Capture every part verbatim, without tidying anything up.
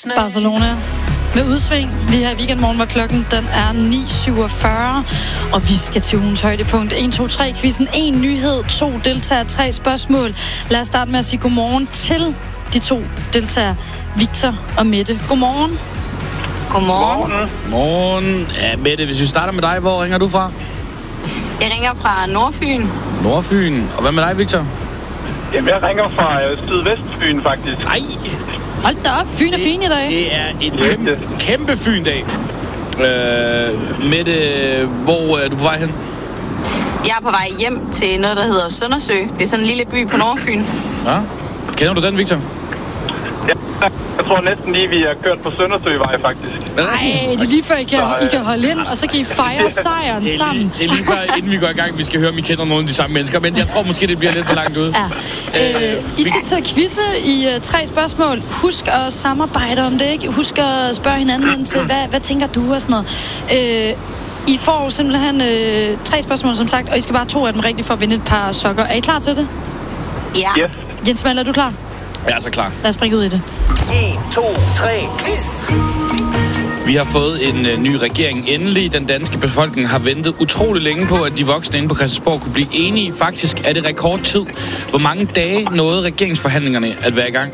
Barcelona med udsving lige her i weekendmorgen, hvor klokken den er ni syvogfyrre, og vi skal til ugens højdepunkt. en, to, tre quizzen. En nyhed, to deltagere, tre spørgsmål. Lad os starte med at sige godmorgen til de to deltagere, Victor og Mette. Godmorgen. Godmorgen. Godmorgen. Ja, Mette, hvis vi starter med dig, hvor ringer du fra? Jeg ringer fra Nordfyn. Nordfyn. Og hvad med dig, Victor? Jamen, jeg ringer fra øh, Sydvestfyn, faktisk. Nej! Hold da op, Fyn er fin i dag. Det er en kæmpe, kæmpe Fyn-dag. Øh, Mette, hvor er du på vej hen? Jeg er på vej hjem til noget, der hedder Søndersø. Det er sådan en lille by på Nordfyn. Ja. Kender du den, Victor? Ja, jeg tror næsten lige, vi har kørt på Søndersøvej, faktisk. Nej, det er lige før I kan, I kan holde ind, og så kan I fejre sejren det sammen. Lige, det er lige før, inden vi går i gang, vi skal høre, om I kender nogle af de samme mennesker. Men jeg tror måske, det bliver lidt for langt ude. Ja. Øh, I skal til at quizze i uh, tre spørgsmål. Husk at samarbejde om det, ikke? Husk at spørge hinanden ind til, hvad, hvad tænker du og sådan noget. Øh, I får simpelthen øh, tre spørgsmål, som sagt, og I skal bare to af dem rigtigt for at vinde et par sokker. Er I klar til det? Ja. Yes. Jens Malle, er du klar? Jeg er så klar. Lad os springe ud i det. en, to, tre, quiz! Vi har fået en uh, ny regering. Endelig, den danske befolkning har ventet utrolig længe på, at de voksne inde på Christiansborg kunne blive enige. Faktisk er det rekordtid. Hvor mange dage nåede regeringsforhandlingerne at være i gang?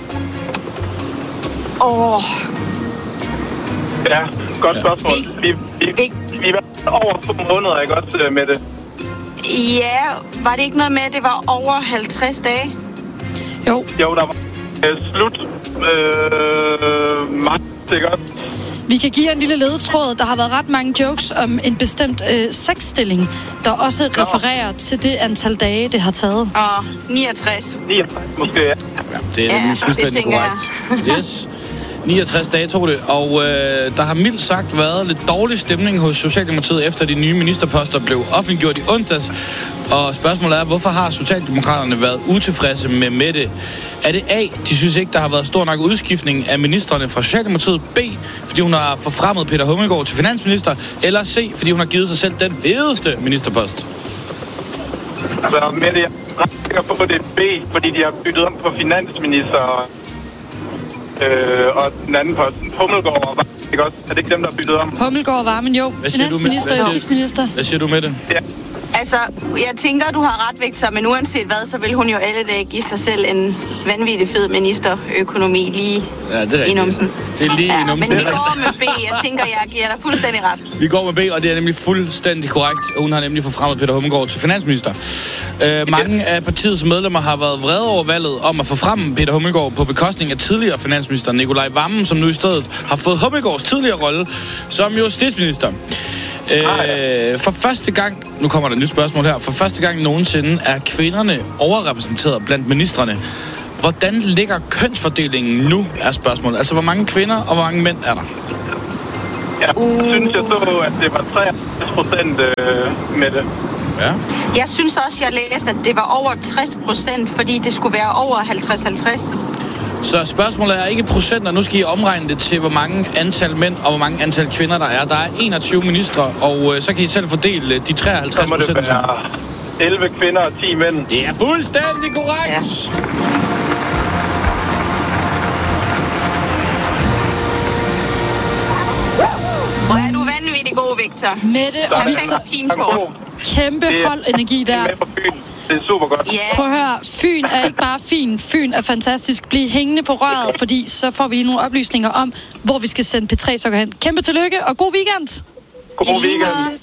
Åh, oh, Ja, godt Ja. spørgsmål. Vi, vi, Ikke. vi var over to måneder, ikke også, med det? ja, var det ikke noget med, at det var over halvtreds dage? Jo. Jo, der var øh, slut øh, marts, ikke også? Vi kan give jer en lille ledetråd. Der har været ret mange jokes om en bestemt øh, sexstilling, der også refererer til det antal dage, det har taget. Og niogtres. niogtres måske, ja. Ja, det er Ja, nemlig det fuldstændig tænker korrekt. Yes. niogtres dage tog det, og øh, der har mildt sagt været lidt dårlig stemning hos Socialdemokratiet, efter de nye ministerposter blev offentliggjort i onsdags. Og spørgsmålet er, hvorfor har Socialdemokraterne været utilfredse med Mette? Er det A, de synes ikke, der har været stor nok udskiftning af ministerne fra Socialdemokratiet? B, fordi hun har forfremmet Peter Hummelgaard til finansminister? Eller C, fordi hun har givet sig selv den fedeste ministerpost? Så med det, jeg er ret sikker på, at det er B, fordi de har byttet om på finansminister øh, og den anden post. Hummelgaard og Varmen, ikke også? Er det ikke dem, der har byttet om? Hummelgaard, Varmen, jo. Hvad siger du, Finansminister Mette? og Hvad siger- justitsminister. Hvad siger du med det? Ja. Altså, jeg tænker, du har ret, Victor, men uanset hvad, så vil hun jo alle dage give sig selv en vanvittig fed ministerøkonomi lige Ja, det er i rigtigt. numsen. Det er lige i Ja, numsen. men vi går med B. Jeg tænker, jeg giver dig fuldstændig ret. Vi går med B, og det er nemlig fuldstændig korrekt. Hun har nemlig forfremmet Peter Hummelgaard til finansminister. Øh, mange af partiets medlemmer har været vrede over valget om at forfremme Peter Hummelgaard på bekostning af tidligere finansminister Nikolaj Wammen, som nu i stedet har fået Hummelgaards tidligere rolle som justitsminister. Øh, for første gang, nu kommer der et nyt spørgsmål her, for første gang nogensinde er kvinderne overrepræsenteret blandt ministrene. Hvordan ligger kønsfordelingen nu, er spørgsmålet. Altså, hvor mange kvinder og hvor mange mænd er der? Ja, uh. synes jeg så, at det var treogtres procent øh, med det. Ja. Jeg synes også, jeg læste, at det var over tres procent, fordi det skulle være over halvtreds halvtreds. Så spørgsmålet er ikke procenter. Nu skal I omregne det til, hvor mange antal mænd og hvor mange antal kvinder der er. Der er enogtyve ministre, og øh, så kan I selv fordele de Så treoghalvtreds må det procent. være elleve kvinder og ti mænd. Det er fuldstændig korrekt! Ja. Hvor er du vanvittig god, Victor. Mette og Perfekt Victor, teamsport. kæmpe holdenergi der. Med på byen. Det er super godt. Ja, Prøv at høre, Fyn er ikke bare fin, Fyn er fantastisk. Bliv hængende på røret, fordi så får vi lige nogle oplysninger om, hvor vi skal sende P tre-sokker hen. Kæmpe tillykke, og god weekend! God i lige weekend. måde.